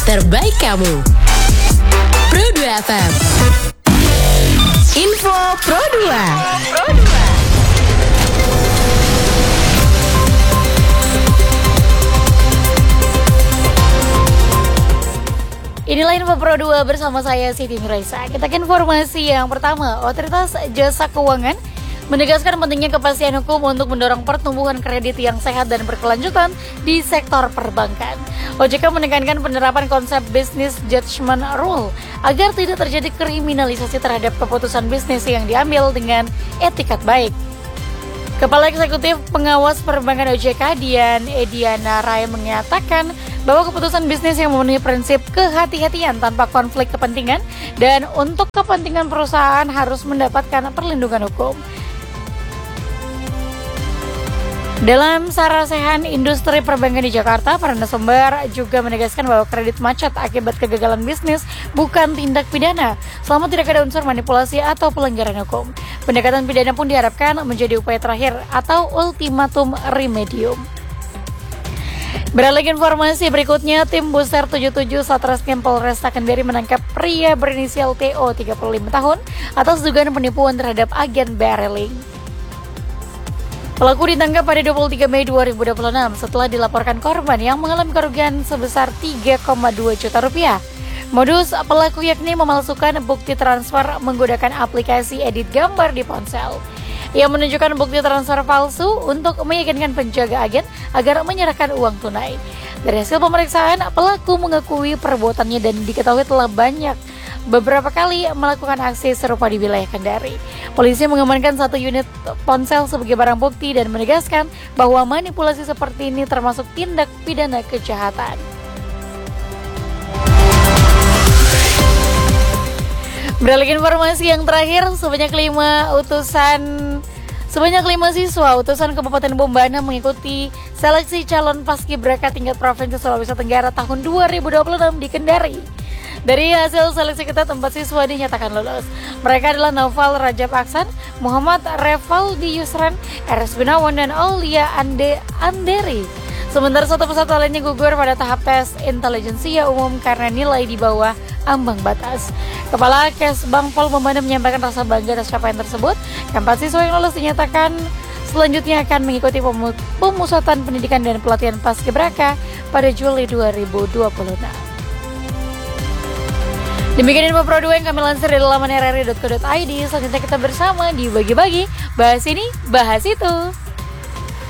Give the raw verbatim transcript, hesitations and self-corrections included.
terbaik kamu. Pro dua F M. Info Pro dua. Pro dua. Inilah Info Pro dua bersama saya Siti Nuraisa. Kita ke informasi yang pertama. Otoritas Jasa Keuangan menegaskan pentingnya kepastian hukum untuk mendorong pertumbuhan kredit yang sehat dan berkelanjutan di sektor perbankan. O J K menekankan penerapan konsep Business Judgment Rule agar tidak terjadi kriminalisasi terhadap keputusan bisnis yang diambil dengan etikat baik. Kepala Eksekutif Pengawas Perbankan O J K, Dian Ediana Rai, mengatakan bahwa keputusan bisnis yang memenuhi prinsip kehati-hatian tanpa konflik kepentingan dan untuk kepentingan perusahaan harus mendapatkan perlindungan hukum. Dalam sarasehan industri perbankan di Jakarta, para narasumber juga menegaskan bahwa kredit macet akibat kegagalan bisnis bukan tindak pidana selama tidak ada unsur manipulasi atau pelanggaran hukum. Pendekatan pidana pun diharapkan menjadi upaya terakhir atau ultimatum remedium. Beralih informasi berikutnya, tim Buser tujuh puluh tujuh Satreskrim Polresta Kendari menangkap pria berinisial T O tiga puluh lima tahun atas dugaan penipuan terhadap agen barreling. Pelaku ditangkap pada dua puluh tiga Mei dua ribu dua puluh enam setelah dilaporkan korban yang mengalami kerugian sebesar tiga koma dua juta rupiah. Modus pelaku yakni memalsukan bukti transfer menggunakan aplikasi edit gambar di ponsel. Ia menunjukkan bukti transfer palsu untuk meyakinkan penjaga agen agar menyerahkan uang tunai. Dari hasil pemeriksaan, pelaku mengakui perbuatannya dan diketahui telah banyak beberapa kali melakukan aksi serupa di wilayah Kendari. Polisi mengamankan satu unit ponsel sebagai barang bukti dan menegaskan bahwa manipulasi seperti ini termasuk tindak pidana kejahatan. Beralih informasi yang terakhir, sebanyak lima utusan Sebanyak lima siswa utusan Kabupaten Bombana mengikuti seleksi calon paskibraka tingkat Provinsi Sulawesi Tenggara tahun dua ribu dua puluh enam di Kendari. Dari hasil seleksi ketat, empat siswa dinyatakan lolos. Mereka adalah Naufal Rajab Aksan, Muhammad Revaldi Yusran, Eres Gunawan, dan Aulia Ande Anderi. Sementara satu peserta lainnya gugur pada tahap tes intelijensia umum karena nilai di bawah ambang batas. Kepala Kesbang Pol Bombana menyampaikan rasa bangga atas capaian tersebut. Keempat siswa yang lolos dinyatakan selanjutnya akan mengikuti pemusatan pendidikan dan pelatihan paskibraka pada Juli dua ribu dua puluh enam. Demikian info Pro dua yang kami lansir dari laman r r i dot co dot i d. Selanjutnya kita bersama di Bagi-Bagi, bahas ini, bahas itu.